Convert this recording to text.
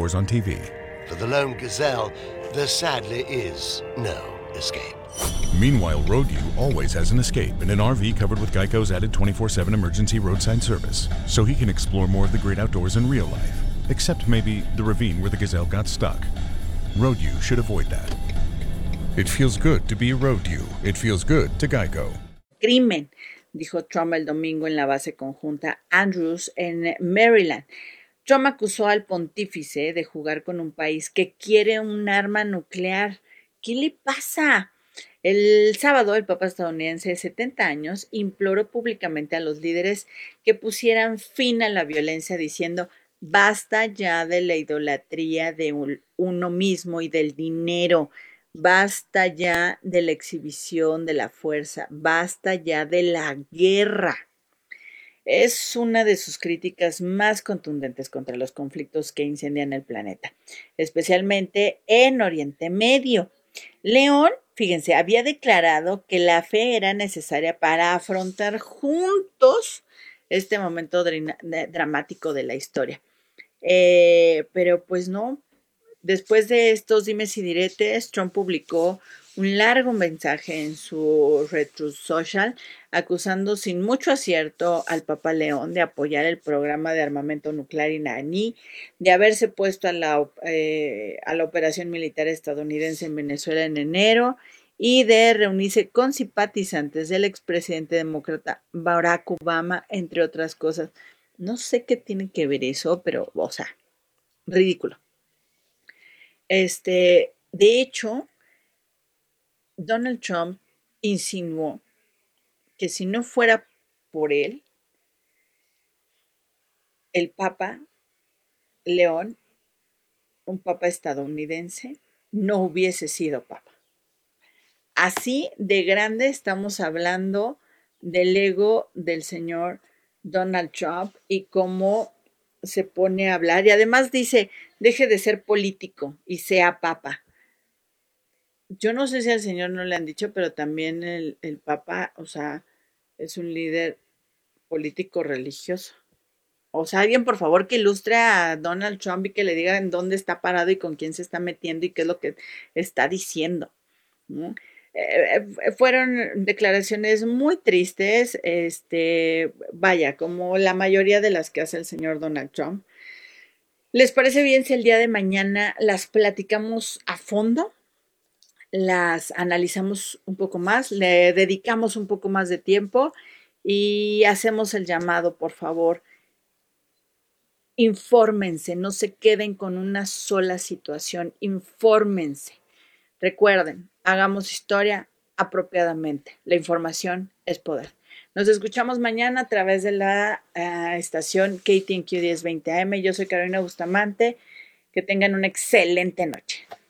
Outdoors on TV. For the lone gazelle, there sadly is no escape. Meanwhile, Road U always has an escape in an RV covered with Geico's added 24/7 emergency roadside service, so he can explore more of the great outdoors in real life, except maybe the ravine where the gazelle got stuck. Road U should avoid that. It feels good to be Road U. It feels good to Geico. Crimen, dijo Trump el domingo en la base conjunta Andrews en Maryland. Trump acusó al pontífice de jugar con un país que quiere un arma nuclear. ¿Qué le pasa? El sábado, el Papa estadounidense de 70 años imploró públicamente a los líderes que pusieran fin a la violencia diciendo: basta ya de la idolatría de uno mismo y del dinero. Basta ya de la exhibición de la fuerza, basta ya de la guerra. Es una de sus críticas más contundentes contra los conflictos que incendian el planeta, especialmente en Oriente Medio. León, fíjense, había declarado que la fe era necesaria para afrontar juntos este momento dramático de la historia. Pero pues no. Después de estos dimes y diretes, Trump publicó un largo mensaje en su red Truth Social, acusando sin mucho acierto al Papa León de apoyar el programa de armamento nuclear iraní, de haberse puesto a la operación militar estadounidense en Venezuela en enero y de reunirse con simpatizantes del expresidente demócrata Barack Obama, entre otras cosas. No sé qué tiene que ver eso, pero, o sea, ridículo. De hecho, Donald Trump insinuó que si no fuera por él, el Papa León, un papa estadounidense, no hubiese sido papa. Así de grande estamos hablando del ego del señor Donald Trump y cómo se pone a hablar. Y además dice: deje de ser político y sea papa. Yo no sé si al señor no le han dicho, pero también el papa, o sea, es un líder político religioso. O sea, alguien por favor que ilustre a Donald Trump y que le diga en dónde está parado y con quién se está metiendo y qué es lo que está diciendo, ¿no? Fueron declaraciones muy tristes, vaya, como la mayoría de las que hace el señor Donald Trump. ¿Les parece bien si el día de mañana las platicamos a fondo? Las analizamos un poco más, le dedicamos un poco más de tiempo y hacemos el llamado, por favor. Infórmense, no se queden con una sola situación, infórmense. Recuerden, hagamos historia apropiadamente. La información es poder. Nos escuchamos mañana a través de la estación KTNQ 1020 AM. Yo soy Carolina Bustamante. Que tengan una excelente noche.